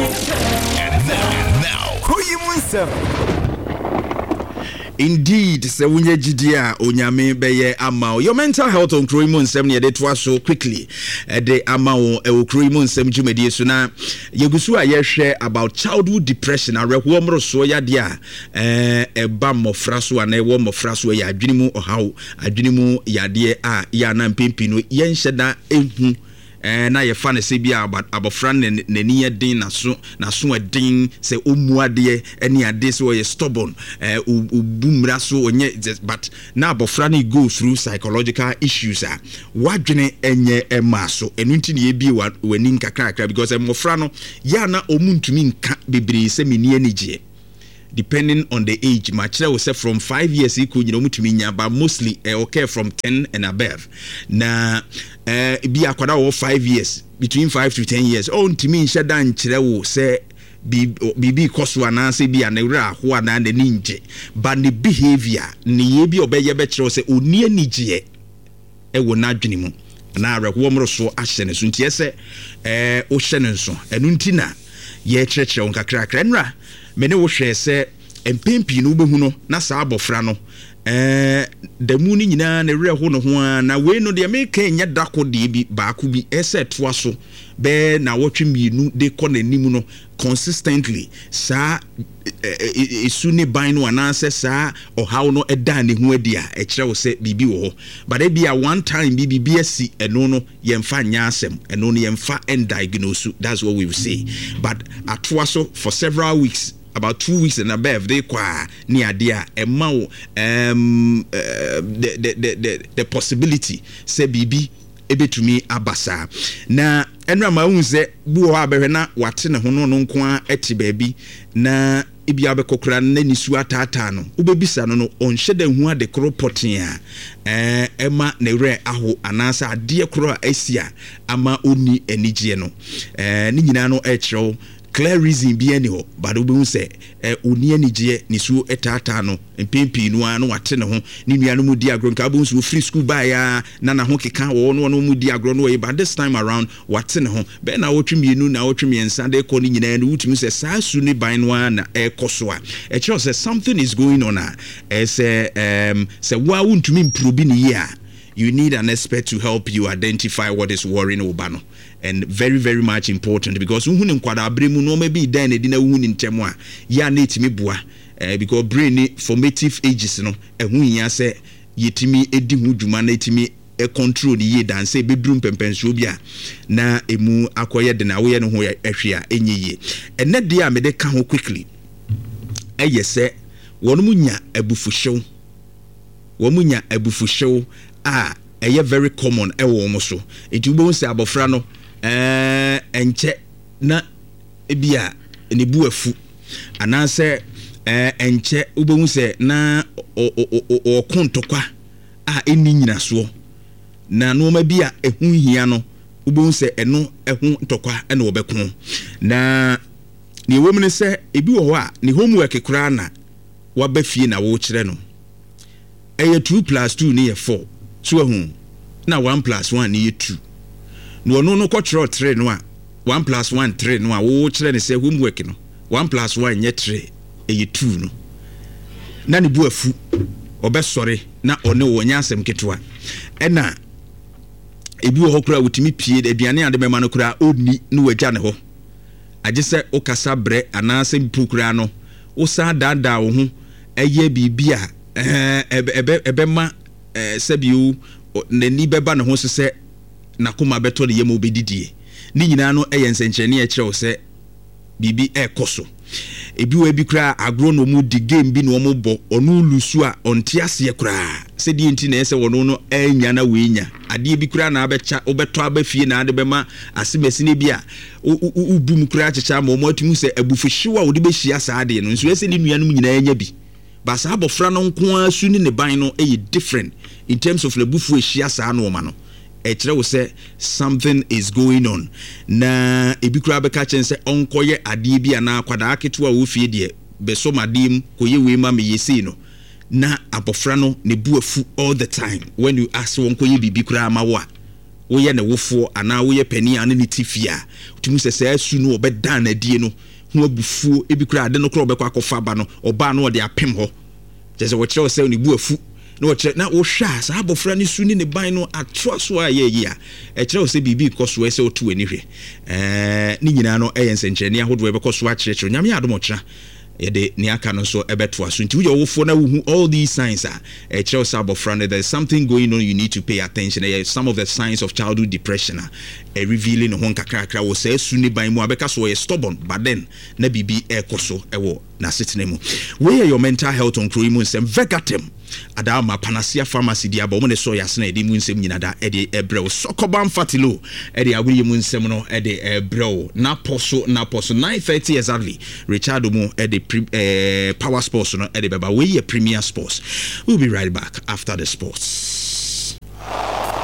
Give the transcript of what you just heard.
And now, indeed, se unye jidia onyame beye amao. Your mental health on Kroimo nsem ne de toa so quickly. De amao e Kroimo nsem dwumedie so na yegusu a ye hwe about childhood depression areho mro so ya dia e ba mofra so ana e wo mofra so ya adwenimu ohaw adwenimu yade a ya na mpempi no ye nheda ehu na ye fa ne se bia abofra nani ye din na so edin se omuade ene ade so ye stubborn ubumra so onye but na abofra no go through psychological issues wadwene enye emaso enu nti ne ye bi wani nkakrakra because emofra no ya na omuntumi nka bebre se meni anigye depending on the age machira will say from 5 years you could mutumi nya but mostly okay from 10 and above na bi akwada wo 5 years between 5 to 10 years ntumi nhye dan kire wo say bibi koso ananse bi anewra ho anan de ninje but the behavior ne ye bi obeye be kire wo say oni anigye wo na adwene mu na areho mro so ahye ne so ntie se wo hye ne so enu ntina ye kyerekire won kakrakra nra mene wo hwe se empempi no behu no na sa abofra no da mu ni nyina na werɛ ho no ho na we no de me kan nya dako de bi baako bi ese toa so be na wotwe mienu de kɔ nanim no consistently sa esu ne ban no ananse sa ohaw no eda ne ho adi a kyerɛ wo se bibi wo ho but e bia one time bibi asi eno no yemfa nya asem eno no yemfa and diagnose that's what we will say but atoa so for several weeks about 2 weeks and above they kwa ni adia emma the possibility say bibi ebetumi abasa na enra ma unze bu ho abehwe na wate ne ho no nko a eti baabi na ebia bekokora na nisu atata no ubebisa no onhye da hu ade kro poten a ema na re aho anasa ade kro a asia ama oni anigye no ni nyina no ekyew clear reason bi any ho but obi say oni anigye nisu etata no mpempi no anu wate ne ho ni nua no mu di agro nka bo nsu free school ba ya na ho keka wo no mu di agro no we but this time around wate ne ho be na wotwemienu na wotwemiensa de ko ni nyina no wutumi say sa su ni ban no na ekoso a e kyo say something is going on say wa wuntumi improve ni here you need an expert to help you identify what is worrying obano and very very much important because who nkwada abremu no maybe dan edi na hu ni ntemu a ya na etimi bua because brain formative ages no ehu nya se yetimi edi hu dwuma na etimi control ni ye dan se bedrum pempenso bia na emu akoye de na wo ye no ho ehwe a enye ene de a me de ka ho quickly eyese wonu nya abufuhyew womunya abufuhyew eye very common ewo mo so enti wo se abofra no enche na ebia ne bu afu anase enche wo se na okontokwa eni nyina so na no ma bia ehu hia no wo se eno ehu ntokwa ene obekun na ne wo mu se ebi wo ho a ne homework kura na wabafie na wo kire no eye 2+2 ne ye 4 so ehu na 1+1 ne ye 2 no no no kwotro 3 no a 1+1 3 no a wo kire ne se homework no 1+1 nye 3 eye 2 no na ne bu afu obesore na one wo nya asem ketwa ena ebi wo hokura wutimi pie aduane ade mema no kura oni no wagya ne ho agye se okasa bre anase mpukura no wo sa dada wo ho eye bibia ebema sebiu nani beba ne ho se nakoma beto ne yema obedidie ni nyina no eye nsenkyene e kire wo se bibi ekoso ebi we bi kra agro no mu di game bi no mo bo onu lusu a onte ase kra se di enti na ese wono no anya na we nya ade bi kra na abecha obeto abafie na ade bema asemesi ne bi a ubum kra achecha ma mo atimu se abufuhyewa wo de be hia sa ade no nso ese ni nuanum nyina anya bi basa abofra no nko asu ni ne ban no different in terms of lebufu ehia sa no ma no ekire wo say something is going on na ebikura beka chen say onkoye ade bi ana akwada aketo a wo fie de beso madim koye we ma me yesi no na abofra no ne buafu all the time when you ask onkoye bibikura amawa woyɛ ne wofo ana woyɛ pani ane ne tifia utumi sɛ sɛ asu no obɛdan na die no ho abufuo ebi kura ade no kura obɛkɔ akɔfa ba no oba no ɔde apem hɔ kyɛ sɛ wɔkyerɛ sɛ ne bu afu na wɔkyerɛ na wohwɛ saa abɔfra ne su ne ban no atroa so a yɛ yi a ɛkyerɛ sɛ biribi kɔ so ɛsɛ otu ani hwɛ ne nyinaa no ɛyɛ nsɛnkyerɛnne ahodoɔ ɛbɛkɔ so akyerɛkyerɛ nyame adomɔkyerɛ yɛde ne aka no so ɛbɛtoa so nti woyɛ wofo na wohu all these signs a ɛkyerɛ sɛ abɔfra no there's something going on, you need to pay attention. Some of the signs of childhood depression revealing ho nkakrakra wɔ sɛ asu ne ban mu abɛka so wɔyɛ stubborn but then na biribi ɛkɔ so ɛwɔ n'asetena mu. Wɔyɛ your mental health on kuro mu nsɛm Vegatem adama Panacea Pharmacy di aba mo ne so yasena edi mu nsɛm nyina da ɛde ɛbrɛw Sokoban Fatilo ɛde awuri mu nsɛm no ɛde ɛbrɛw na poso 9:30 exactly Richard mu ɛde Power Sports no ɛde bɛba we Premier Sports. We'll be right back after the sports.